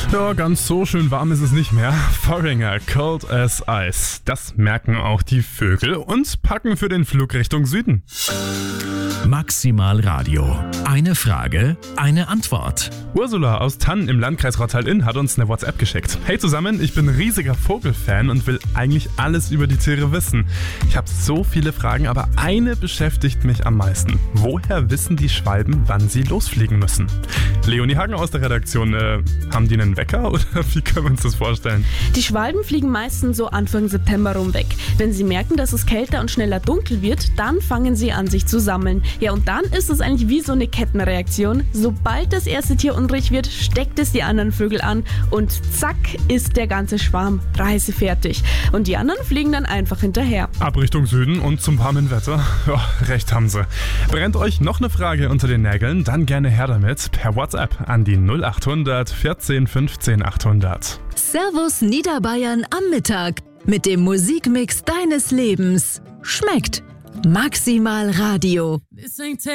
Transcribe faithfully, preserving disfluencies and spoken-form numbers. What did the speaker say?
Ja, ganz so schön warm ist es nicht mehr. Foreigner, cold as ice. Das merken auch die Vögel und packen für den Flug Richtung Süden. Maximal Radio. Eine Frage, eine Antwort. Ursula aus Thann im Landkreis Rottal-Inn hat uns eine WhatsApp geschickt. Hey zusammen, ich bin riesiger Vogelfan und will eigentlich alles über die Tiere wissen. Ich habe so viele Fragen, aber eine beschäftigt mich am meisten. Woher wissen die Schwalben, wann sie losfliegen müssen? Leonie Hagen aus der Redaktion, äh, haben die einen Wecker oder wie können wir uns das vorstellen? Die Schwalben fliegen meistens so Anfang September rum weg. Wenn sie merken, dass es kälter und schneller dunkel wird, dann fangen sie an, sich zu sammeln. Ja, und dann ist es eigentlich wie so eine Kettenreaktion. Sobald das erste Tier unruhig wird, steckt es die anderen Vögel an und zack ist der ganze Schwarm reisefertig. Und die anderen fliegen dann einfach hinterher. Ab Richtung Süden und zum warmen Wetter. Ja, recht haben sie. Brennt euch noch eine Frage unter den Nägeln? Dann gerne her damit per WhatsApp an die null acht hundert vierzehn fünfzehn achthundert. Servus Niederbayern am Mittag mit dem Musikmix deines Lebens. Schmeckt Maximal Radio.